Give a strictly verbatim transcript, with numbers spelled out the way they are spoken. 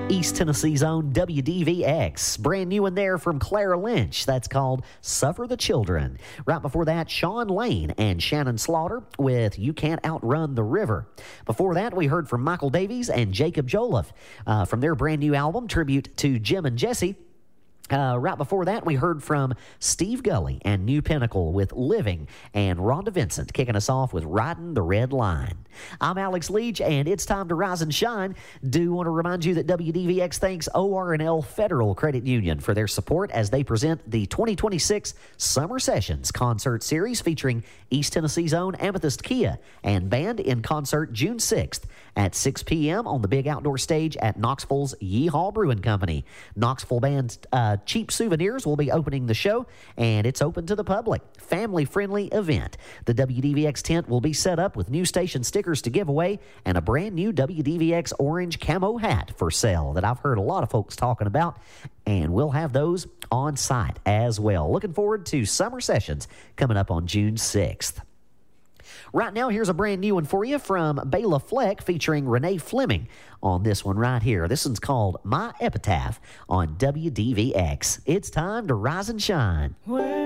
East Tennessee's own W D V X. Brand new in there from Clara Lynch. That's called Suffer the Children. Right before that, Sean Lane and Shannon Slaughter with You Can't Outrun the River. Before that, we heard from Michael Davies and Jacob Joliffe uh, from their brand new album, Tribute to Jim and Jesse. Uh, right before that, we heard from Steve Gully and New Pinnacle with Living, and Rhonda Vincent kicking us off with Riding the Red Line. I'm Alex Leach, and it's time to rise and shine. Do want to remind you that W D V X thanks O R and L Federal Credit Union for their support as they present the twenty twenty-six Summer Sessions Concert Series featuring East Tennessee's own Amethyst Kia and band in concert June sixth at six p.m. on the big outdoor stage at Knoxville's Yeehaw Brewing Company. Knoxville band uh, Cheap Souvenirs will be opening the show, and it's open to the public. Family-friendly event. The W D V X tent will be set up with new station stickers to give away and a brand new W D V X orange camo hat for sale that I've heard a lot of folks talking about, and we'll have those on site as well. Looking forward to Summer Sessions coming up on June sixth. Right now, here's a brand new one for you from Bela Fleck featuring Renee Fleming on this one right here. This one's called My Epitaph on W D V X. It's time to rise and shine.